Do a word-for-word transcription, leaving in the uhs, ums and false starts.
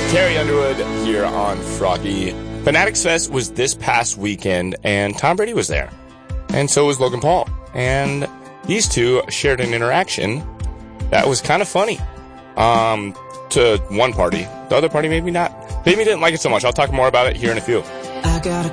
Terry Underwood here on Froggy. Fanatics Fest was this past weekend, and Tom Brady was there. And so was Logan Paul. And these two shared an interaction that was kind of funny. Um, to one party. The other party maybe not. Maybe didn't like it so much. I'll talk more about it here in a few. I got a